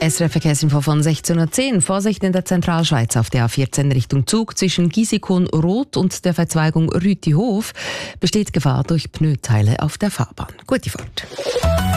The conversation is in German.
SRF Verkehrsinfo von 16.10 Uhr. Vorsicht in der Zentralschweiz auf der A14 Richtung Zug zwischen Gisikon-Rot und der Verzweigung Rütihof besteht Gefahr durch Pneuteile auf der Fahrbahn. Gute Fahrt.